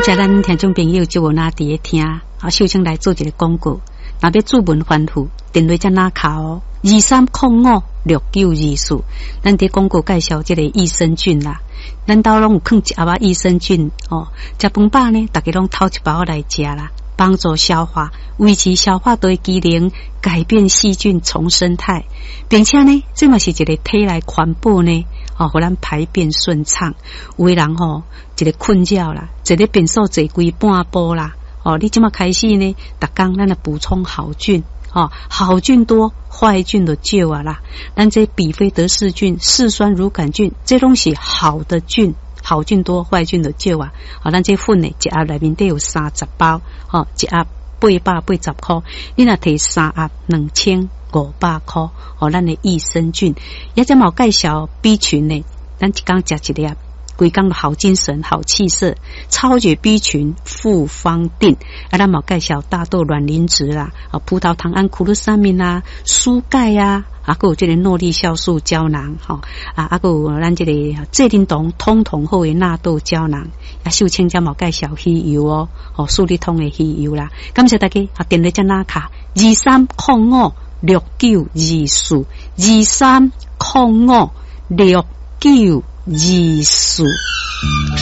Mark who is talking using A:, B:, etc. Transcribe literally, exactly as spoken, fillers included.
A: 感谢咱听众朋友就有那伫咧听，啊，秀清来做一个广告。若要注文反复，电话才哪卡哦，二三零五六九二四。咱伫广告介绍这个益生菌啦，咱兜拢有放一盒啊益生菌哦。食饭饱呢，大家拢偷一包来食啦，帮助消化，维持消化道机能，改变细菌重生态，并且呢，这嘛是一个体内环保呢。哦，互咱排便顺畅。有的人吼、哦，一个困扰啦，一个便所坐规半晡啦。哦，你即马开始呢，逐工咱来补充好菌。哦，好菌多，坏菌就少啊啦。咱这比菲德氏菌、嗜酸乳杆菌，这拢是好的菌，好菌多，坏菌就少啊。哦，咱这粉呢，一盒内面都有三十包，哦，一盒八百八十块，你若摕三盒两千五百块，哦，咱的益生菌，也只冇介绍 B 群呢，咱一工食一粒，规工的好精神、好气色，超绝 B 群复方定，啊，咱冇介绍大豆卵磷脂啦，啊，葡萄糖胺库鲁沙明啦，蔬钙啊，啊，还有这个诺丽酵素胶囊，吼、哦，啊，啊，还有咱这个蔗丁酮通通后的纳豆胶囊，啊，秀清才冇介绍鱼油哦，哦，数理通的鱼油啦，感谢大家，啊，电话只哪卡二三零五六九二四二三零五六九二四。